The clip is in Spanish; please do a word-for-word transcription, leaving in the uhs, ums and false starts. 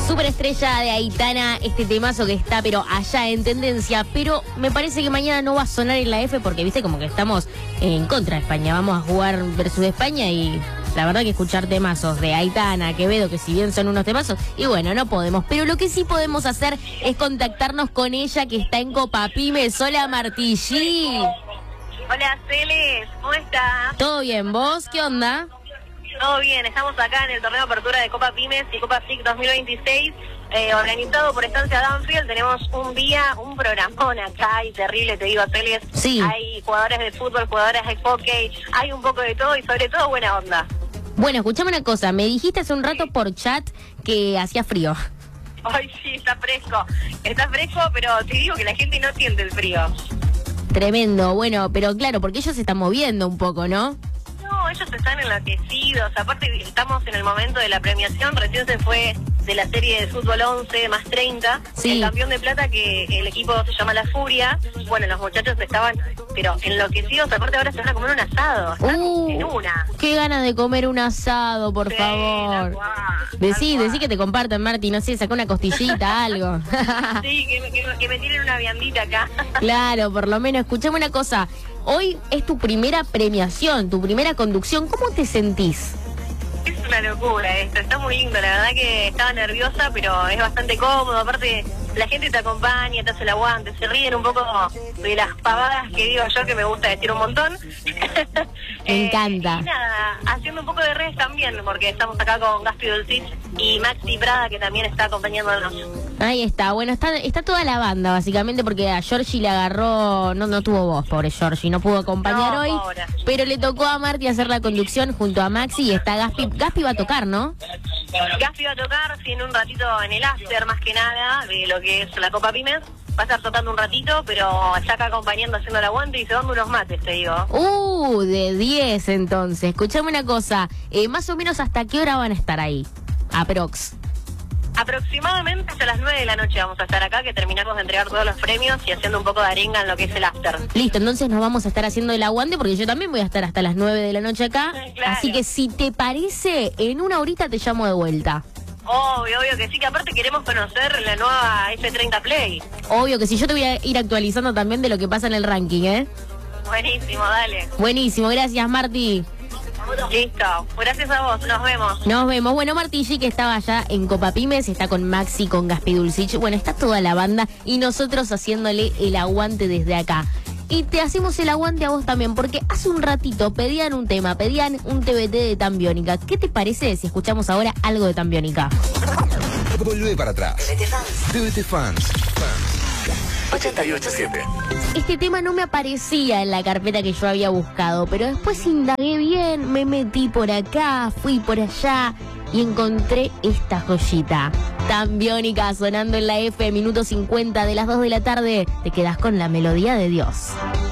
Superestrella de Aitana, este temazo que está pero allá en tendencia, pero me parece que mañana no va a sonar en la F porque viste como que estamos en contra de España, vamos a jugar versus España y la verdad que escuchar temazos de Aitana, Quevedo, que si bien son unos temazos, y bueno, no podemos, pero lo que sí podemos hacer es contactarnos con ella que está en Copa Pymes. Hola Martillí. Hola Celes, ¿cómo estás? ¿Todo bien? ¿Vos? ¿Qué onda? Todo bien, estamos acá en el torneo de apertura de Copa Pymes y Copa F I C dos mil veintiséis, eh, organizado por Estancia Danfield. Tenemos un día, un programón acá y terrible, te digo, Celes. Sí. Hay jugadores de fútbol, jugadoras de hockey, hay un poco de todo y sobre todo buena onda. Bueno, escuchame una cosa, me dijiste hace un rato por chat que hacía frío. Ay, sí, está fresco, está fresco, pero te digo que la gente no siente el frío. Tremendo, bueno, pero claro, porque ellos se están moviendo un poco, ¿no? No, ellos están enloquecidos. Aparte, estamos en el momento de la premiación. Recién se fue de la serie de fútbol once más treinta. Sí. El campeón de plata, que el equipo se llama La Furia. Bueno, los muchachos estaban, pero enloquecidos. Aparte, ahora se van a comer un asado. Están Uh, en una. Qué ganas de comer un asado, por Sí, favor. tal cual, Decí, tal decí cual. que te compartan, Marti, no sé, saca una costillita, algo. Sí, que, que, que me tienen una viandita acá. Claro, por lo menos, escuchame una cosa. Hoy es tu primera premiación, tu primera conducción. ¿Cómo te sentís? Es una locura esto, está muy lindo, la verdad que estaba nerviosa, pero es bastante cómodo. Aparte, la gente te acompaña, te hace el aguante, se ríen un poco de las pavadas que digo yo, que me gusta decir un montón. Me encanta. Y nada, haciendo un poco de redes también, porque estamos acá con Gaspi Dulcich y Maxi Prada, que también está acompañándonos. Ahí está, bueno, está está toda la banda, básicamente, porque a Georgie le agarró, no no tuvo voz, pobre Georgie, no pudo acompañar No, hoy, pobre. pero le tocó a Marti hacer la conducción junto a Maxi y está Gaspi. Gaspi va a tocar, ¿no? Gaspi va a tocar, sí, en un ratito en el after, más que nada, de lo que es la Copa Pymes. Va a estar tocando un ratito, pero está acá acompañando, haciendo el aguante y se dando unos mates, te digo. Uh, de diez entonces. Escuchame una cosa, eh, más o menos hasta qué hora van a estar ahí, aprox. Aproximadamente hasta las nueve de la noche vamos a estar acá, que terminamos de entregar todos los premios y haciendo un poco de arenga en lo que es el after. Listo, entonces nos vamos a estar haciendo el aguante porque yo también voy a estar hasta las nueve de la noche acá. Claro. Así que si te parece, en una horita te llamo de vuelta. Obvio, obvio que sí, que aparte queremos conocer la nueva F treinta Play. Obvio que si yo te voy a ir actualizando también de lo que pasa en el ranking, ¿eh? Buenísimo, dale. Buenísimo, gracias Marti. Listo, gracias a vos, nos vemos. Nos vemos. Bueno, Marti G, que estaba allá en Copa Pymes, está con Maxi, con Gaspi Dulcich. Bueno, está toda la banda y nosotros haciéndole el aguante desde acá. Y te hacemos el aguante a vos también, porque hace un ratito pedían un tema, pedían un T B T de Tambiónica. ¿Qué te parece si escuchamos ahora algo de Tambiónica? Volvé para atrás. T B T Fans. T B T Fans. ochenta y ocho siete. Este tema no me aparecía en la carpeta que yo había buscado, pero después indagué bien, me metí por acá, fui por allá y encontré esta joyita. Tambiónica sonando en la F, minuto cincuenta de las dos de la tarde. Te quedas con la melodía de Dios.